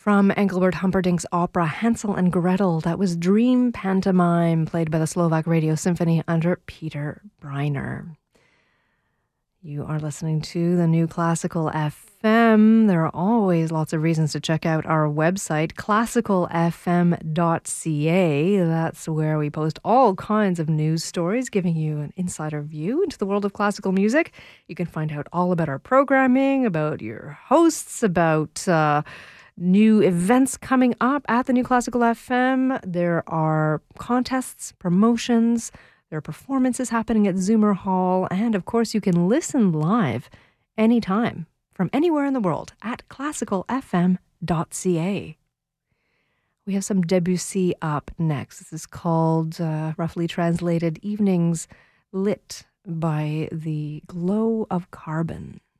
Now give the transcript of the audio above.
From Engelbert Humperdinck's opera Hansel and Gretel, that was Dream Pantomime, played by the Slovak Radio Symphony under Peter Breiner. You are listening to the New Classical FM. There are always lots of reasons to check out our website, classicalfm.ca. That's where we post all kinds of news stories, giving you an insider view into the world of classical music. You can find out all about our programming, about your hosts, about new events coming up at the New Classical FM. There are contests, promotions, there are performances happening at Zoomer Hall, and of course you can listen live anytime from anywhere in the world at classicalfm.ca. We have some Debussy up next. This is called, roughly translated, Evenings Lit by the Glow of Carbon.